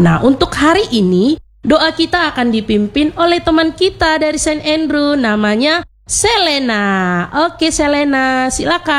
Nah, untuk hari ini doa kita akan dipimpin oleh teman kita dari Saint Andrew, namanya Selena. Oke Selena, silakan.